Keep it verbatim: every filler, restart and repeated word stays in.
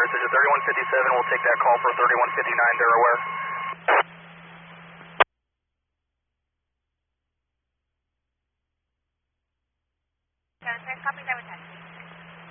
message at thirty-one fifty-seven. We'll take that call for thirty-one fifty-nine, they're aware. Copy, that was